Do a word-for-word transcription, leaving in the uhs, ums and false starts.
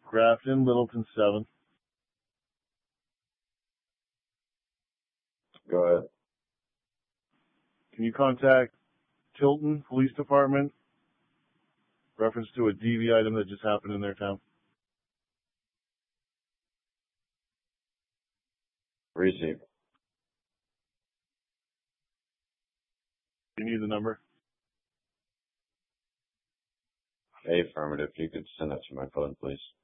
Grafton, Littleton seven. Go ahead. Can you contact Tilton Police Department? Reference to a D V item that just happened in their town. Receive. Do you need the number? A affirmative. You could send that to my phone, please.